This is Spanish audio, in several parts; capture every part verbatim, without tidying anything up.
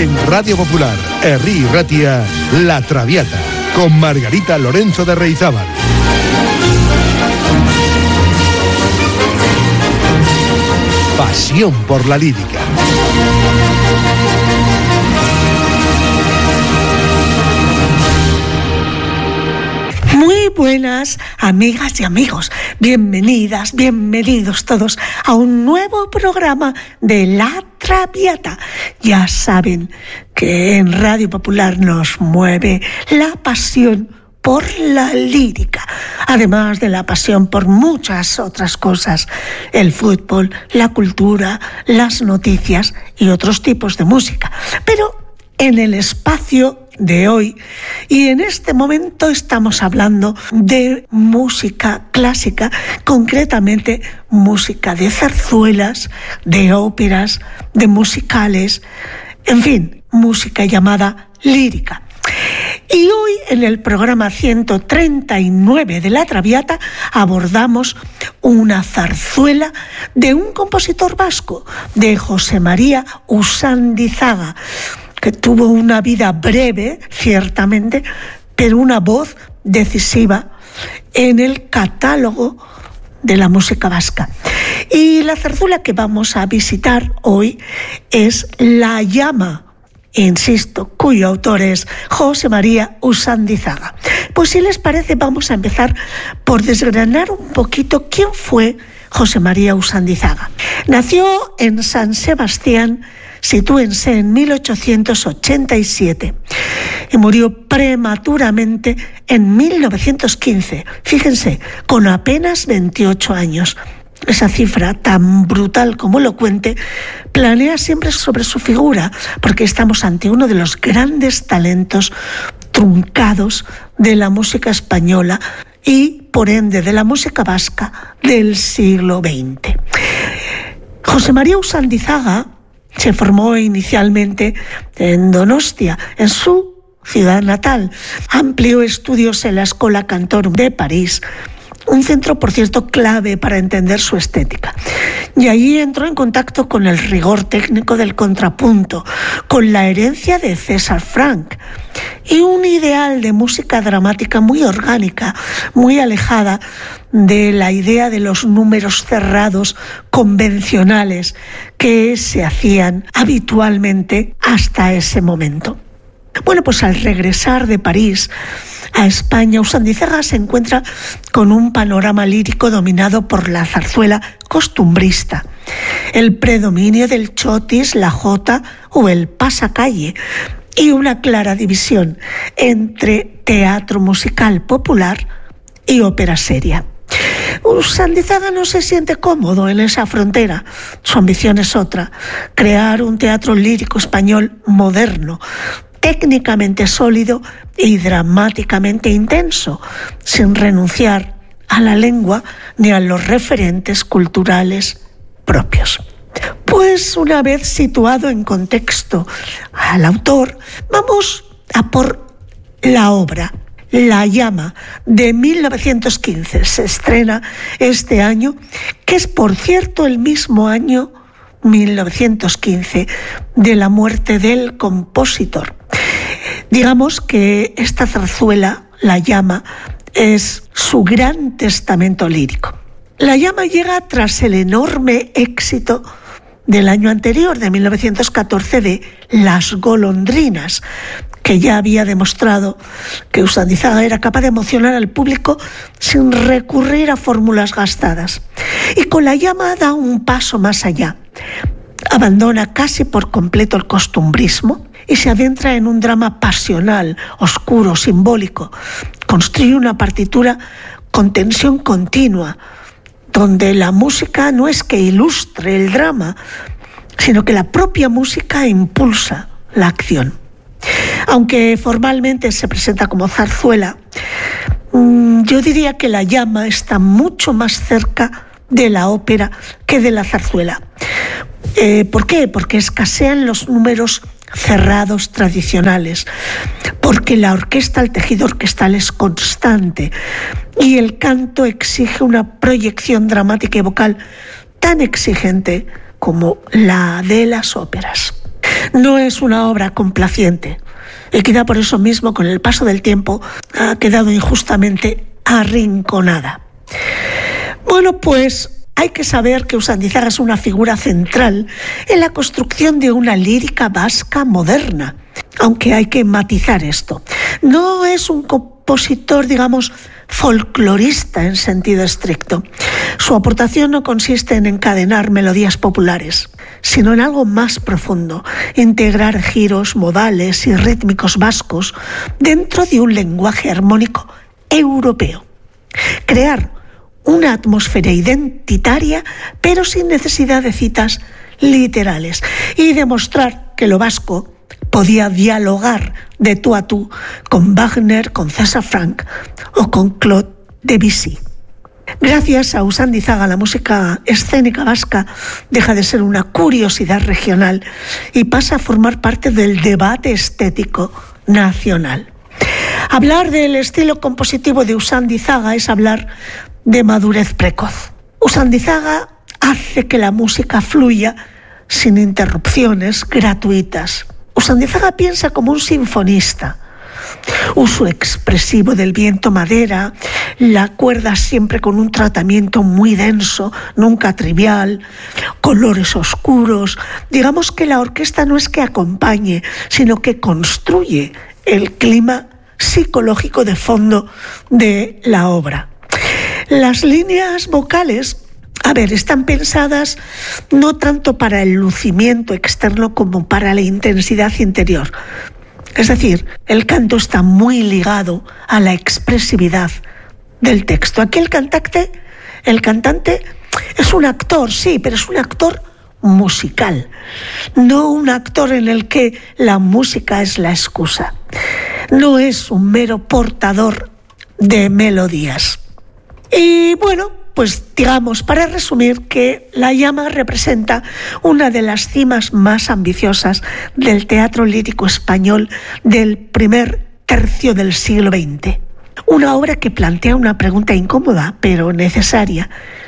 En Radio Popular, Herri Ratia, La Traviata, con Margarita Lorenzo de Reizábal. Pasión por la lírica. Muy buenas amigas y amigos, bienvenidas, bienvenidos todos a un nuevo programa de La Traviata. Ya saben que en Radio Popular nos mueve la pasión por la lírica, además de la pasión por muchas otras cosas, el fútbol, la cultura, las noticias y otros tipos de música. Pero en el espacio de hoy y en este momento estamos hablando de música clásica, concretamente música de zarzuelas, de óperas, de musicales, en fin, música llamada lírica. Y hoy en el programa ciento treinta y nueve de La Traviata abordamos una zarzuela de un compositor vasco, de José María Usandizaga, que tuvo una vida breve, ciertamente, pero una voz decisiva en el catálogo de la música vasca. Y la zarzuela que vamos a visitar hoy es La Llama, insisto, cuyo autor es José María Usandizaga. Pues si les parece, vamos a empezar por desgranar un poquito quién fue José María Usandizaga. Nació en San Sebastián, sitúense, en mil ochocientos ochenta y siete y murió prematuramente en mil novecientos quince, fíjense, con apenas veintiocho años. Esa cifra tan brutal como elocuente planea siempre sobre su figura, porque estamos ante uno de los grandes talentos truncados de la música española y, por ende, de la música vasca del siglo veinte. José María Usandizaga se formó inicialmente en Donostia, en su ciudad natal. Amplió estudios en la Escola Cantorum de París, un centro, por cierto, clave para entender su estética. Y allí entró en contacto con el rigor técnico del contrapunto, con la herencia de César Franck y un ideal de música dramática muy orgánica, muy alejada de la idea de los números cerrados convencionales que se hacían habitualmente hasta ese momento. Bueno, pues al regresar de París a España, Usandizaga se encuentra con un panorama lírico dominado por la zarzuela costumbrista, el predominio del chotis, la jota o el pasacalle, y una clara división entre teatro musical popular y ópera seria. Usandizaga no se siente cómodo en esa frontera. Su ambición es otra: crear un teatro lírico español moderno, técnicamente sólido y dramáticamente intenso, sin renunciar a la lengua ni a los referentes culturales propios. Pues una vez situado en contexto al autor, vamos a por la obra. La Llama, de mil novecientos quince, se estrena este año, que es, por cierto, el mismo año, mil novecientos quince, de la muerte del compositor. Digamos que esta zarzuela, La Llama, es su gran testamento lírico. La Llama llega tras el enorme éxito del año anterior, de mil novecientos catorce, de Las Golondrinas, que ya había demostrado que Usandizaga era capaz de emocionar al público sin recurrir a fórmulas gastadas. Y con La Llama da un paso más allá. Abandona casi por completo el costumbrismo y se adentra en un drama pasional, oscuro, simbólico. Construye una partitura con tensión continua, donde la música no es que ilustre el drama, sino que la propia música impulsa la acción. Aunque formalmente se presenta como zarzuela, yo diría que La Llama está mucho más cerca de la ópera que de la zarzuela. Eh, ¿Por qué? Porque escasean los números cerrados tradicionales, porque la orquesta, el tejido orquestal es constante y el canto exige una proyección dramática y vocal tan exigente como la de las óperas. No es una obra complaciente y quizá por eso mismo, con el paso del tiempo, ha quedado injustamente arrinconada. Bueno, pues hay que saber que Usandizaga es una figura central en la construcción de una lírica vasca moderna, aunque hay que matizar esto. No es un compositor, digamos, folclorista en sentido estricto. Su aportación no consiste en encadenar melodías populares, sino en algo más profundo, integrar giros modales y rítmicos vascos dentro de un lenguaje armónico europeo. Crear una atmósfera identitaria, pero sin necesidad de citas literales, y demostrar que lo vasco podía dialogar de tú a tú con Wagner, con César Franck o con Claude Debussy. Gracias a Usandizaga, la música escénica vasca deja de ser una curiosidad regional y pasa a formar parte del debate estético nacional. Hablar del estilo compositivo de Usandizaga es hablar de madurez precoz. Usandizaga hace que la música fluya sin interrupciones gratuitas. Usandizaga piensa como un sinfonista. Uso expresivo del viento madera, la cuerda siempre con un tratamiento muy denso, nunca trivial, colores oscuros. Digamos que la orquesta no es que acompañe, sino que construye el clima psicológico de fondo de la obra. Las líneas vocales, a ver, están pensadas no tanto para el lucimiento externo como para la intensidad interior. Es decir, el canto está muy ligado a la expresividad del texto. Aquí el cantante, el cantante es un actor, sí, pero es un actor musical, no un actor en el que la música es la excusa. No es un mero portador de melodías. Y bueno, pues digamos, para resumir, que La llama representa una de las cimas más ambiciosas del teatro lírico español del primer tercio del siglo veinte. Una obra que plantea una pregunta incómoda, pero necesaria.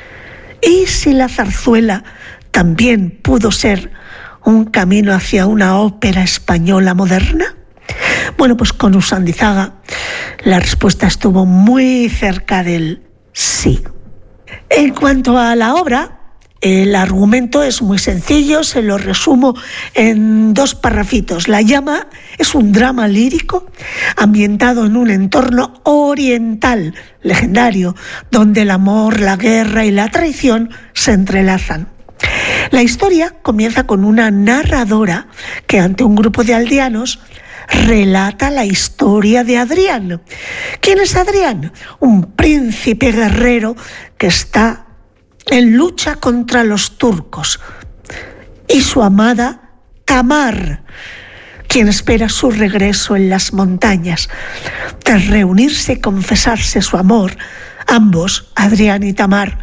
¿Y si la zarzuela también pudo ser un camino hacia una ópera española moderna? Bueno, pues con Usandizaga la respuesta estuvo muy cerca del sí. En cuanto a la obra, el argumento es muy sencillo, se lo resumo en dos parrafitos. La llama es un drama lírico ambientado en un entorno oriental, legendario, donde el amor, la guerra y la traición se entrelazan. La historia comienza con una narradora que, ante un grupo de aldeanos, relata la historia de Adrián. ¿Quién es Adrián? Un príncipe guerrero que está en lucha contra los turcos, y su amada Tamar, quien espera su regreso en las montañas. Tras reunirse y confesarse su amor, ambos, Adrián y Tamar,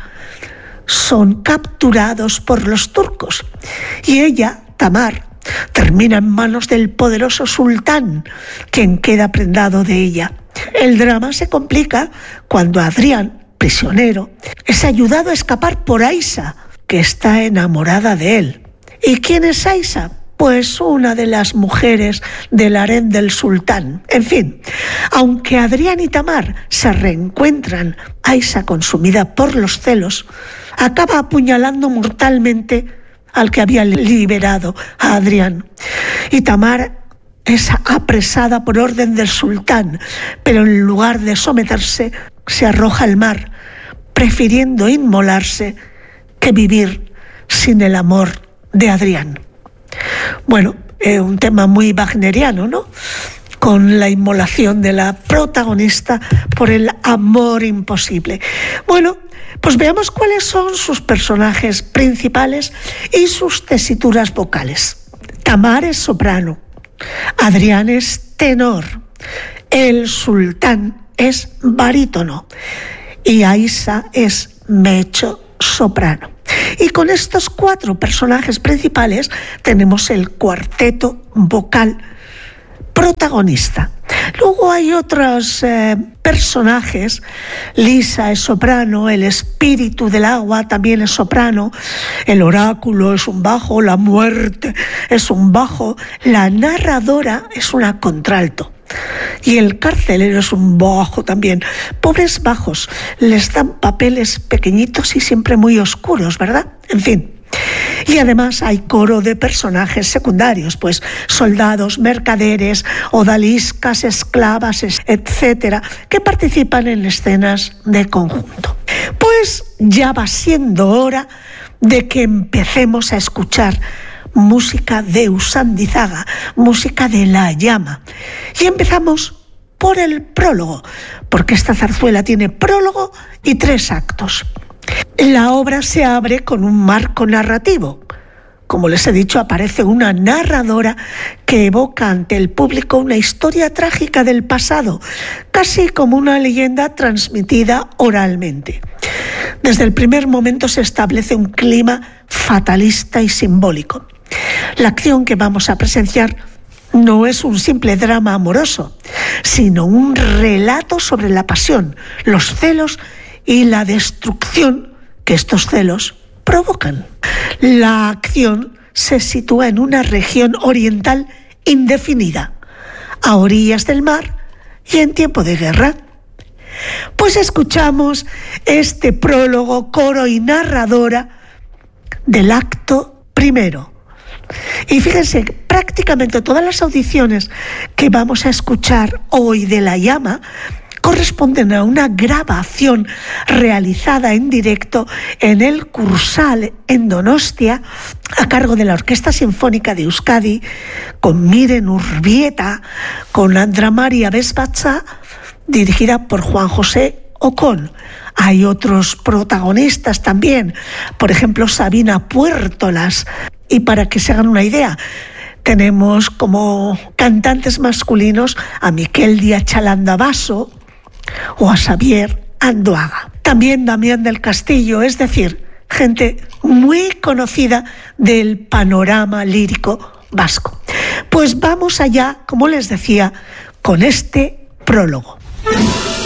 son capturados por los turcos, y ella, Tamar, termina en manos del poderoso sultán, quien queda prendado de ella. El drama se complica cuando Adrián, prisionero, es ayudado a escapar por Aisa, que está enamorada de él. ¿Y quién es Aisa? Pues una de las mujeres del harén del sultán. En fin, aunque Adrián y Tamar se reencuentran, Aisa, consumida por los celos, acaba apuñalando mortalmente al que había liberado a Adrián. Y Tamar es apresada por orden del sultán, pero en lugar de someterse, se arroja al mar, prefiriendo inmolarse que vivir sin el amor de Adrián. Bueno, eh, un tema muy wagneriano, ¿no? Con la inmolación de la protagonista por el amor imposible. Bueno, pues veamos cuáles son sus personajes principales y sus tesituras vocales. Tamar es soprano, Adrián es tenor, el sultán es barítono y Aisa es mezzo soprano. Y con estos cuatro personajes principales tenemos el cuarteto vocal protagonista. Luego hay otros eh, personajes. Lisa es soprano, el espíritu del agua también es soprano, el oráculo es un bajo, la muerte es un bajo, la narradora es una contralto. Y el carcelero es un bajo también. Pobres bajos, les dan papeles pequeñitos y siempre muy oscuros, ¿verdad? En fin. Y además hay coro de personajes secundarios, pues soldados, mercaderes, odaliscas, esclavas, etcétera, que participan en escenas de conjunto. Pues ya va siendo hora de que empecemos a escuchar música de Usandizaga, música de La Llama. Y empezamos por el prólogo, porque esta zarzuela tiene prólogo y tres actos. La obra se abre con un marco narrativo. Como les he dicho, aparece una narradora que evoca ante el público una historia trágica del pasado, casi como una leyenda transmitida oralmente. Desde el primer momento se establece un clima fatalista y simbólico. La acción que vamos a presenciar no es un simple drama amoroso, sino un relato sobre la pasión, los celos y la destrucción que estos celos provocan. La acción se sitúa en una región oriental indefinida, a orillas del mar y en tiempo de guerra. Pues escuchamos este prólogo, coro y narradora del acto primero. Y fíjense, prácticamente todas las audiciones que vamos a escuchar hoy de La Llama corresponden a una grabación realizada en directo en el Cursal en Donostia a cargo de la Orquesta Sinfónica de Euskadi, con Miren Urbieta, con Andra María Besbatza, dirigida por Juan José Ocón. Hay otros protagonistas también, por ejemplo Sabina Puertolas. Y para que se hagan una idea, tenemos como cantantes masculinos a Miquel Díaz Chalandabaso o a Xavier Andoaga. También Damián del Castillo, es decir, gente muy conocida del panorama lírico vasco. Pues vamos allá, como les decía, con este prólogo.